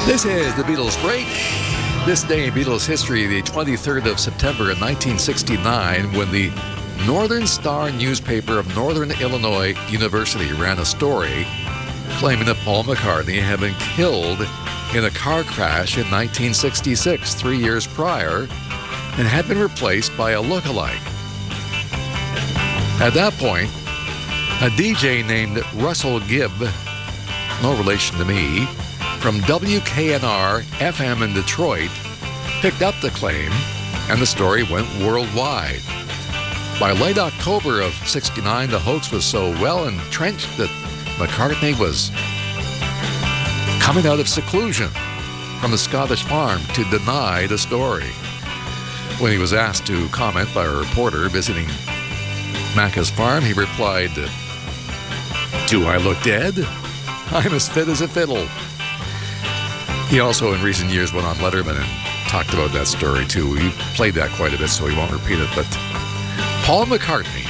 This is the Beatles Break. This day in Beatles history, the 23rd of September in 1969, when the Northern Star newspaper of Northern Illinois University ran a story claiming that Paul McCartney had been killed in a car crash in 1966, 3 years prior, and had been replaced by a look-alike. At that point, a DJ named Russell Gibb, no relation to me, from WKNR FM in Detroit, picked up the claim, and the story went worldwide. By late October of '69, the hoax was so well entrenched that McCartney was coming out of seclusion from the Scottish farm to deny the story. When he was asked to comment by a reporter visiting Macca's farm, he replied, "Do I look dead? I'm as fit as a fiddle." He also, in recent years, went on Letterman and talked about that story, too. He played that quite a bit, so he won't repeat it. But Paul McCartney,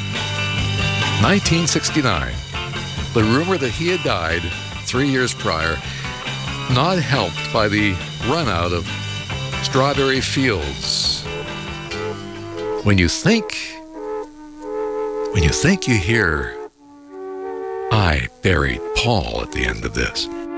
1969, the rumor that he had died 3 years prior, not helped by the run-out of Strawberry Fields. When you think you hear, "I buried Paul" at the end of this.